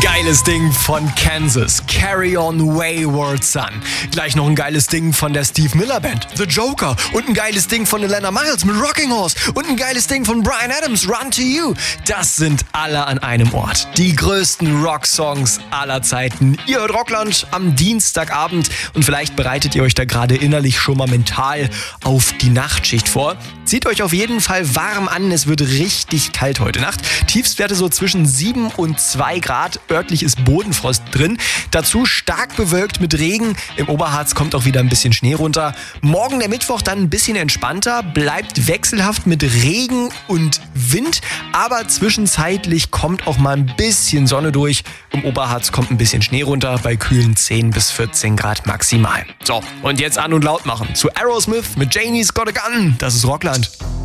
Geiles Ding von Kansas, Carry On Wayward Son. Gleich noch ein geiles Ding von der Steve Miller Band, The Joker. Und ein geiles Ding von Elena Miles mit Rocking Horse. Und ein geiles Ding von Bryan Adams, Run To You. Das sind alle an einem Ort. Die größten Rocksongs aller Zeiten. Ihr hört Rockland am Dienstagabend und vielleicht bereitet ihr euch da gerade innerlich schon mal mental auf die Nachtschicht vor. Zieht euch auf jeden Fall warm an, es wird richtig kalt heute Nacht. Tiefstwerte so zwischen 7 und 2 Grad, örtlich ist Bodenfrost drin. Dazu stark bewölkt mit Regen, im Oberharz kommt auch wieder ein bisschen Schnee runter. Morgen der Mittwoch dann ein bisschen entspannter, bleibt wechselhaft mit Regen und Wind, aber zwischenzeitlich kommt auch mal ein bisschen Sonne durch. Im Oberharz kommt ein bisschen Schnee runter, bei kühlen 10 bis 14 Grad maximal. So, und jetzt an und laut machen zu Aerosmith mit Janie's Got a Gun. Das ist Rockland.